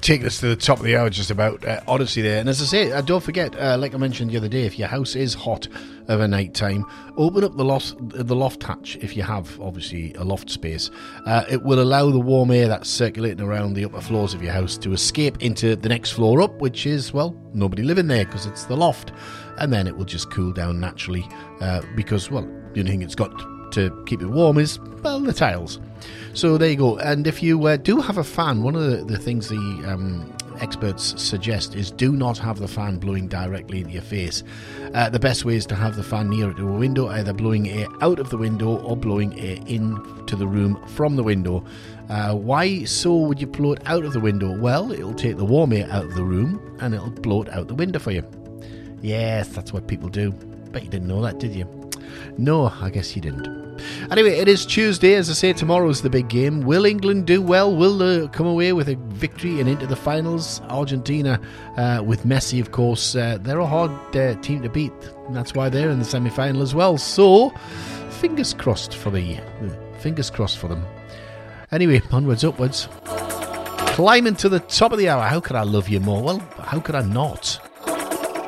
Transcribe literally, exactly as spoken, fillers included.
taking us to the top of the hour just about, uh, Odyssey there. And as I say, uh, don't forget, uh, like I mentioned the other day, if your house is hot of a night time, open up the loft, the loft hatch if you have, obviously, a loft space. Uh, it will allow the warm air that's circulating around the upper floors of your house to escape into the next floor up, which is, well, nobody living there because it's the loft. And then it will just cool down naturally uh, because, well, the only thing it's got to keep it warm is, well, the tiles. So there you go. And if you uh, do have a fan, one of the, the things the um, experts suggest is do not have the fan blowing directly into your face. Uh, the best way is to have the fan near to a window, either blowing air out of the window or blowing air into the room from the window. Uh, why so would you blow it out of the window? Well, it'll take the warm air out of the room and it'll blow it out the window for you. Yes, that's what people do. Bet you didn't know that, did you? No, I guess you didn't. Anyway, it is Tuesday. As I say, tomorrow's the big game. Will England do well? Will they come away with a victory and into the finals? Argentina, uh, with Messi, of course, uh, they're a hard uh, team to beat. And that's why they're in the semi-final as well. So, fingers crossed for the uh, fingers crossed for them. Anyway, onwards, upwards. Climbing to the top of the hour. How could I love you more? Well, how could I not?